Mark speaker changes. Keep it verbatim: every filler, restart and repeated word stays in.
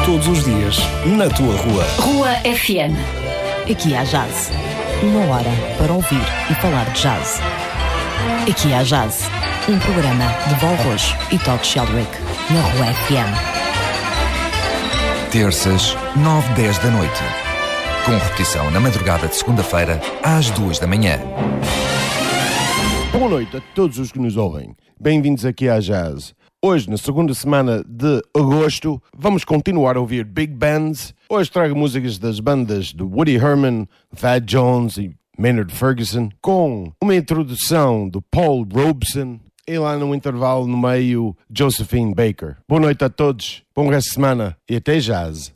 Speaker 1: Todos os dias, na tua rua.
Speaker 2: Rua F M.
Speaker 3: Aqui há jazz. Uma hora para ouvir e falar de jazz. Aqui há jazz. Um programa de Val Rojo e Todd Sheldrick na Rua F M.
Speaker 4: Terças, nove e dez da noite. Com repetição na madrugada de segunda-feira, às duas da manhã.
Speaker 5: Boa noite a todos os que nos ouvem. Bem-vindos aqui à Jazz. Hoje, na segunda semana de agosto, vamos continuar a ouvir big bands. Hoje trago músicas das bandas de Woody Herman, Thad Jones e Maynard Ferguson, com uma introdução do Paul Robeson e lá no intervalo no meio, Josephine Baker. Boa noite a todos, bom resto de semana e até jazz.